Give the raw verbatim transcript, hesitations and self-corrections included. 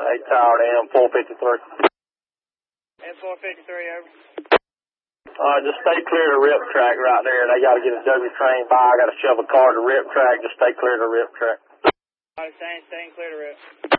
Eight Tower to M four fifty-three. M four fifty-three, over. Uh, just stay clear of the rip track right there. They got to get a W train by. I got to shove a car to the rip track. Just stay clear of the rip track. All right, staying, staying clear to rip.